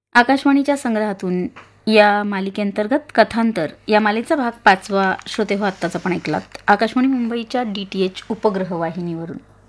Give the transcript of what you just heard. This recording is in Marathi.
आकाशवाणीच्या संग्रहातून या मालिकेंतर्गत कथांतर या मालेचा भाग 5वा श्रोते हो आत्ताच आपण ऐकलात आकाशवाणी मुंबईच्या DTH उपग्रह वाहिनीवरून.